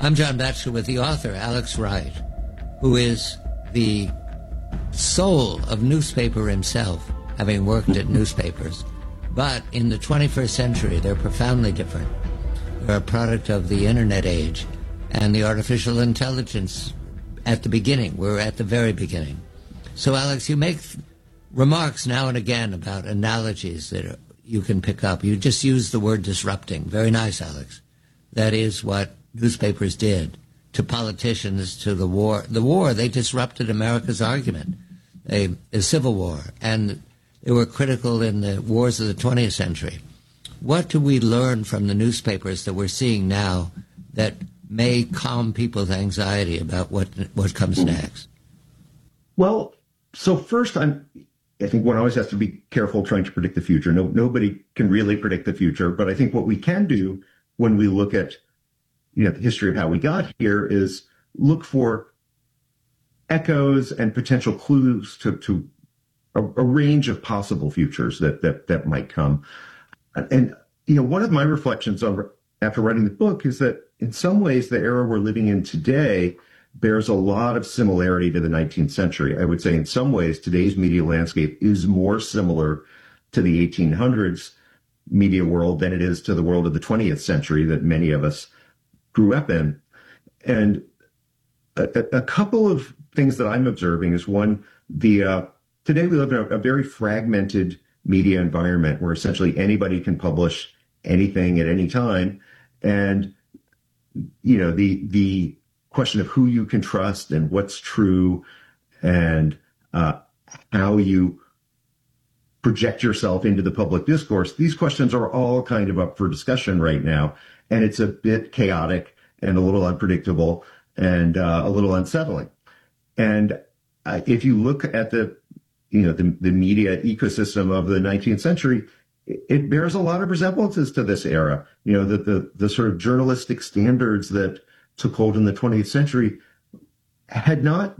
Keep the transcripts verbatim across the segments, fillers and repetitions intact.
I'm John Batchelor with the author, Alex Wright, who is the soul of newspaper himself, having worked at newspapers. But in the twenty-first century, they're profoundly different. They're a product of the internet age and the artificial intelligence at the beginning. We're at the very beginning. So, Alex, you make remarks now and again about analogies that you can pick up. You just use the word disrupting. Very nice, Alex. That is what newspapers did to politicians, to the war. The war, they disrupted America's argument, a, a civil war, and they were critical in the wars of the twentieth century. What do we learn from the newspapers that we're seeing now that may calm people's anxiety about what what comes next? Well, so first, I'm, I think one always has to be careful trying to predict the future. No, nobody can really predict the future, but I think what we can do when we look at, you know, the history of how we got here is look for echoes and potential clues to, to a, a range of possible futures that, that, that might come. And, you know, one of my reflections over, after writing the book is that in some ways the era we're living in today bears a lot of similarity to the nineteenth century. I would say in some ways today's media landscape is more similar to the eighteen hundreds media world than it is to the world of the twentieth century that many of us grew up in. And a, a couple of things that I'm observing is, one, the uh, today we live in a, a very fragmented media environment where essentially anybody can publish anything at any time. And, you know, the the question of who you can trust and what's true and uh, how you project yourself into the public discourse, these questions are all kind of up for discussion right now. And it's a bit chaotic and a little unpredictable and uh, a little unsettling. And uh, if you look at the, you know, the, the media ecosystem of the nineteenth century, it, it bears a lot of resemblances to this era. You know, the, the, the sort of journalistic standards that took hold in the twentieth century had not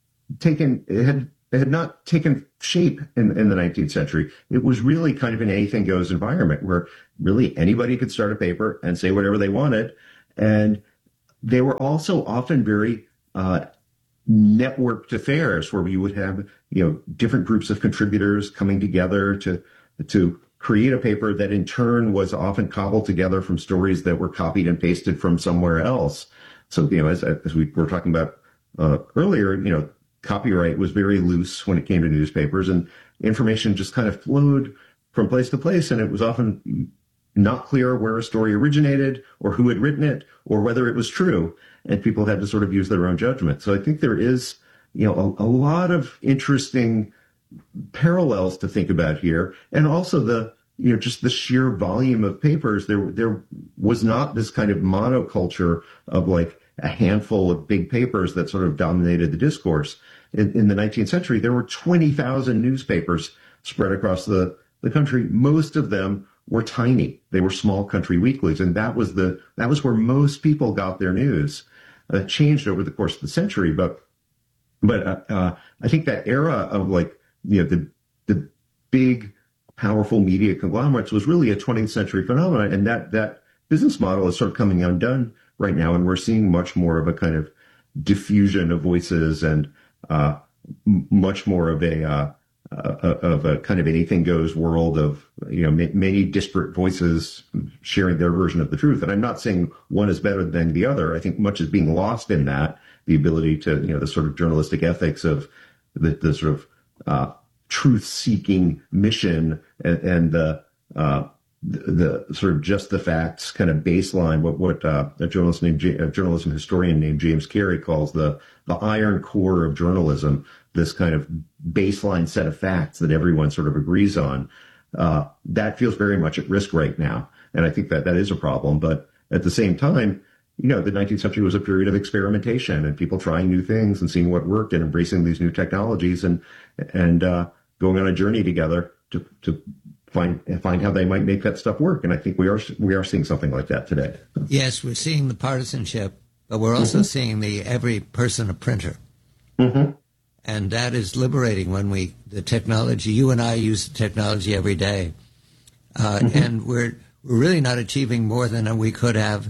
taken, it had, it had not taken shape in, in the nineteenth century. It was really kind of an anything goes environment where really anybody could start a paper and say whatever they wanted. And they were also often very uh, networked affairs where you would have, you know, different groups of contributors coming together to, to create a paper that in turn was often cobbled together from stories that were copied and pasted from somewhere else. So, you know, as, as we were talking about uh, earlier, you know, copyright was very loose when it came to newspapers, and information just kind of flowed from place to place. And it was often not clear where a story originated or who had written it or whether it was true. And people had to sort of use their own judgment. So I think there is, you know, a, a lot of interesting parallels to think about here. And also the, you know, just the sheer volume of papers. There, there was not this kind of monoculture of like a handful of big papers that sort of dominated the discourse. In, in the nineteenth century, there were twenty thousand newspapers spread across the, the country. Most of them were tiny. They were small country weeklies. And that was the, that was where most people got their news. Uh, it changed over the course of the century, but, but, uh, uh, I think that era of like, you know, the, the big, powerful media conglomerates was really a twentieth century phenomenon. And that, that business model is sort of coming undone right now. And we're seeing much more of a kind of diffusion of voices and, uh, m- much more of a, uh, uh, of a kind of anything goes world of, you know, ma- many disparate voices sharing their version of the truth. And I'm not saying one is better than the other. I think much is being lost in that, the ability to, you know, the sort of journalistic ethics of the, the sort of, uh, truth-seeking mission and, and the, uh, the, the sort of just the facts kind of baseline, what, what, uh, a journalist named, a journalism historian named James Carey calls the, the iron core of journalism, this kind of baseline set of facts that everyone sort of agrees on. Uh, that feels very much at risk right now. And I think that that is a problem. But at the same time, you know, the nineteenth century was a period of experimentation and people trying new things and seeing what worked and embracing these new technologies and, and, uh, going on a journey together to, to find, find how they might make that stuff work. And I think we are, we are seeing something like that today. Yes, we're seeing the partisanship, but we're also mm-hmm. seeing the every person a printer. Mm-hmm. And that is liberating when we, the technology, you and I use the technology every day. Uh, mm-hmm. And we're, we're really not achieving more than we could have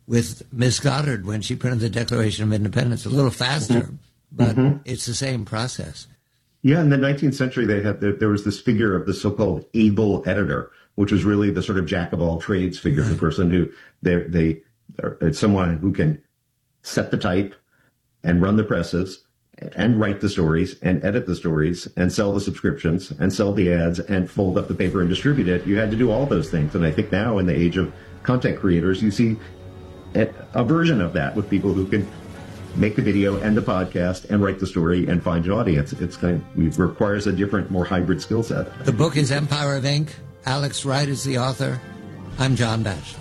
with Miss Goddard when she printed the Declaration of Independence, a little faster, mm-hmm. but mm-hmm. it's the same process. Yeah, in the nineteenth century, they had the, there was this figure of the so-called able editor, which was really the sort of jack of all trades figure, right. the person who they they it's someone who can set the type and run the presses and write the stories and edit the stories and sell the subscriptions and sell the ads and fold up the paper and distribute it. You had to do all those things, and I think now in the age of content creators, you see a, a version of that with people who can make the video and the podcast and write the story and find an audience. It's kind of, it requires a different, more hybrid skill set. The book is Empire of Ink. Alex Wright is the author. I'm John Batchelor.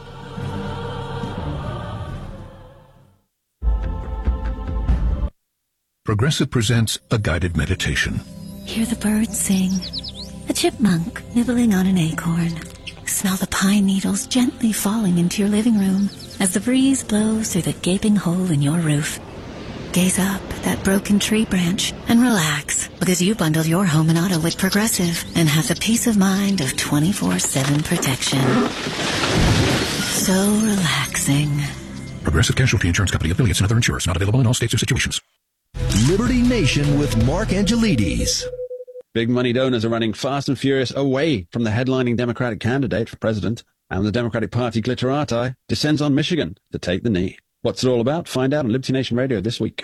Progressive presents a guided meditation. Hear the birds sing. A chipmunk nibbling on an acorn. Smell the pine needles gently falling into your living room as the breeze blows through the gaping hole in your roof. Gaze up at that broken tree branch and relax, because you bundle your home and auto with Progressive and have the peace of mind of twenty-four seven protection. So relaxing. Progressive Casualty Insurance Company, affiliates, and other insurers. Not available in all states or situations. Liberty Nation with Mark Angelides. Big money donors are running fast and furious away from the headlining Democratic candidate for president, and the Democratic Party glitterati descends on Michigan to take the knee. What's it all about? Find out on Liberty Nation Radio this week.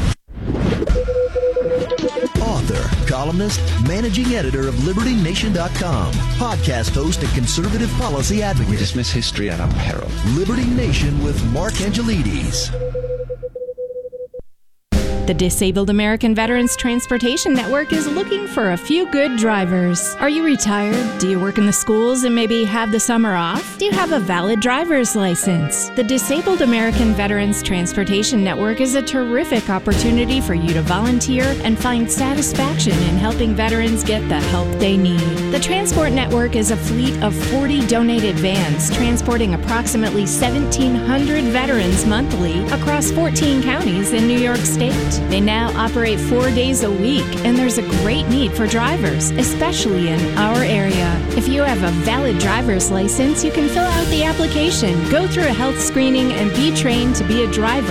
Author, columnist, managing editor of Liberty Nation dot com, podcast host and conservative policy advocate. We dismiss history at our peril. Liberty Nation with Mark Angelides. The Disabled American Veterans Transportation Network is looking for a few good drivers. Are you retired? Do you work in the schools and maybe have the summer off? Do you have a valid driver's license? The Disabled American Veterans Transportation Network is a terrific opportunity for you to volunteer and find satisfaction in helping veterans get the help they need. The Transport Network is a fleet of forty donated vans transporting approximately seventeen hundred veterans monthly across fourteen counties in New York State. They now operate four days a week, and there's a great need for drivers, especially in our area. If you have a valid driver's license, you can fill out the application, go through a health screening, and be trained to be a driver